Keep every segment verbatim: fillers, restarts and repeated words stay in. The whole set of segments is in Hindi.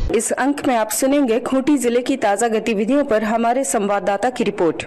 इस अंक में आप सुनेंगे खूंटी जिले की ताजा गतिविधियों पर हमारे संवाददाता की रिपोर्ट।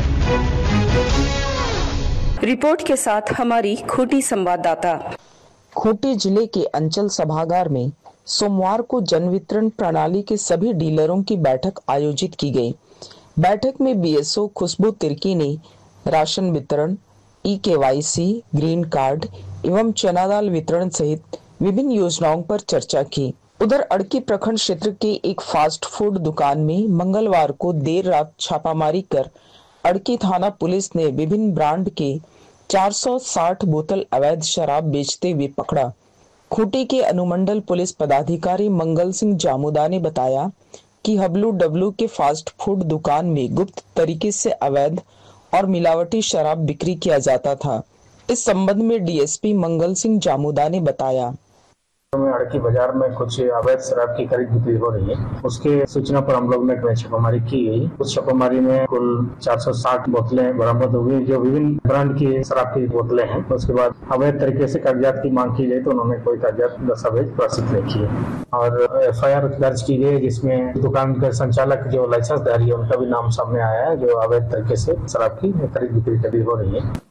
रिपोर्ट के साथ हमारी खूंटी संवाददाता। खूंटी जिले के अंचल सभागार में सोमवार को जन वितरण प्रणाली के सभी डीलरों की बैठक आयोजित की गई। बैठक में बीएसओ खुशबू तिर्की ने राशन वितरण, ई केवाईसी, ग्रीन कार्ड एवं चना दाल वितरण सहित विभिन्न योजनाओं पर चर्चा की। उधर अड़की प्रखंड क्षेत्र के एक फास्ट फूड दुकान में मंगलवार को देर रात छापामारी कर अड़की थाना पुलिस ने विभिन्न ब्रांड के चार सौ साठ बोतल अवैध शराब बेचते हुए पकड़ा। खूंटी के अनुमंडल पुलिस पदाधिकारी मंगल सिंह जामुदा ने बताया कि हबलू डब्लू के फास्ट फूड दुकान में गुप्त तरीके से अवैध और मिलावटी शराब बिक्री किया जाता था। इस संबंध में डीएसपी मंगल सिंह जामुदा ने बताया, अड़की बाजार में कुछ अवैध शराब की खरीद बिक्री हो रही है। उसके सूचना पर हम लोग ने छापामारी की गई। उस छापामारी में कुल चार सौ साठ बोतलें बरामद हो गई, जो विभिन्न ब्रांड की शराब की बोतलें हैं। उसके बाद अवैध तरीके से कागजात की मांग की गई तो उन्होंने कोई कागजात दस्तावेज प्रस्तुत नहीं किए और एफ आई आर दर्ज की गई, जिसमें दुकान के संचालक जो लाइसेंस धारी है उनका भी नाम सामने आया है, जो अवैध तरीके से शराब की खरीद बिक्री कभी हो रही है।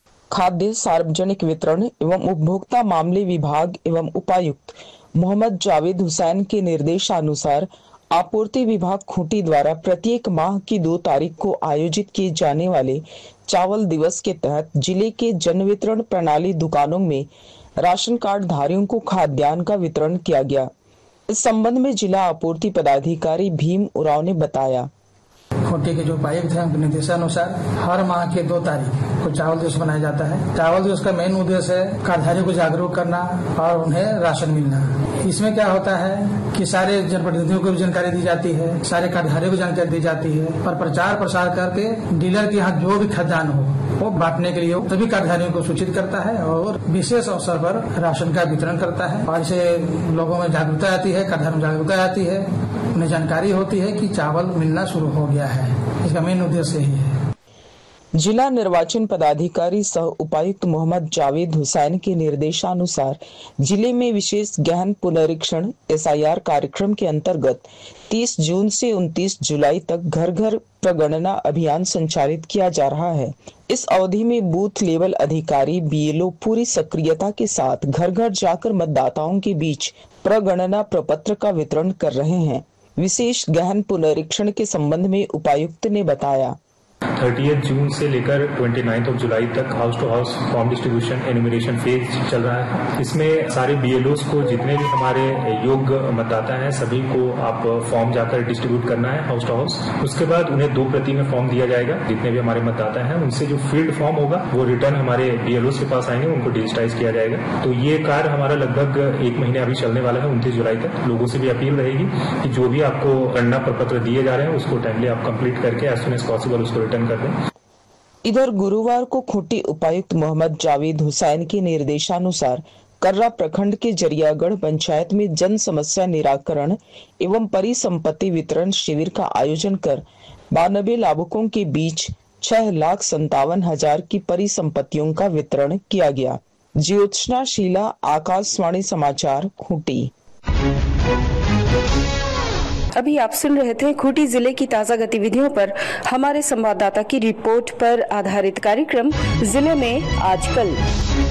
खाद्य सार्वजनिक वितरण एवं उपभोक्ता मामले विभाग एवं उपायुक्त मोहम्मद जावेद हुसैन के निर्देशानुसार आपूर्ति विभाग खूंटी द्वारा प्रत्येक माह की दो तारीख को आयोजित किए जाने वाले चावल दिवस के तहत जिले के जन वितरण प्रणाली दुकानों में राशन कार्ड धारियों को खाद्यान्न का वितरण किया गया। इस संबंध में जिला आपूर्ति पदाधिकारी भीम उराव ने बताया, खूंटी के जो उपायुक्त हैं उनके निर्देशानुसार हर माह के दो तारीख को चावल दिवस मनाया जाता है। चावल दिवस का मेन उद्देश्य है कार्डधारियों को जागरूक करना और उन्हें राशन मिलना। इसमें क्या होता है कि सारे जनप्रतिनिधियों को भी जानकारी दी जाती है, सारे कार्डधारियों को जानकारी दी जाती है और प्रचार प्रसार करके डीलर के यहाँ जो भी खाद्यान्न हो वो बांटने के लिए सभी कार्डधारियों को सूचित करता है और विशेष अवसर पर राशन का वितरण करता है और इससे लोगों में जागरूकता आती है, कार्डधारियों में जागरूकता आती है, उन्हें जानकारी होती है कि चावल मिलना शुरू हो गया है। इसका मेन उद्देश्य यही है। जिला निर्वाचन पदाधिकारी सह उपायुक्त मोहम्मद जावेद हुसैन के निर्देशानुसार जिले में विशेष गहन पुनरीक्षण एस आई आर कार्यक्रम के अंतर्गत तीस जून से उनतीस जुलाई तक घर घर प्रगणना अभियान संचालित किया जा रहा है। इस अवधि में बूथ लेवल अधिकारी बी एल ओ पूरी सक्रियता के साथ घर घर जाकर मतदाताओं के बीच प्रगणना प्रपत्र का वितरण कर रहे हैं। विशेष गहन पुनरीक्षण के संबंध में उपायुक्त ने बताया, तीस जून से लेकर उनतीस ऑफ जुलाई तक house to house form distribution enumeration phase चल रहा है। इसमें सारे बीएलओस को, जितने भी हमारे योग्य मतदाता हैं, सभी को आप फॉर्म जाकर डिस्ट्रीब्यूट करना है हाउस टू हाउस। उसके बाद उन्हें दो प्रति में फॉर्म दिया जाएगा। जितने भी हमारे मतदाता हैं उनसे जो फील्ड फॉर्म होगा वो रिटर्न हमारे बीएलओस के पास आएंगे, उनको डिजिटाइज किया जाएगा। तो ये कार्य हमारा लगभग एक महीने अभी चलने वाला है, उनतीस जुलाई तक। लोगों से भी अपील रहेगी कि जो भी आपको गणना प्रपत्र दिए जा रहे हैं उसको टाइमली आप कंप्लीट करके एज सुन एज पॉसिबल उसको रिटर्न कर दें। इधर गुरुवार को खूंटी उपायुक्त मोहम्मद जावेद हुसैन के निर्देशानुसार कर्रा प्रखंड के जरियागढ़ पंचायत में जन समस्या निराकरण एवं परिसंपत्ति वितरण शिविर का आयोजन कर बानबे लाभुकों के बीच छह लाख संतावन हजार की परिसंपत्तियों का वितरण किया गया। ज्योत्सना शीला, आकाशवाणी समाचार, खूंटी। अभी आप सुन रहे थे खूंटी जिले की ताजा गतिविधियों पर हमारे संवाददाता की रिपोर्ट पर आधारित कार्यक्रम जिले में आजकल।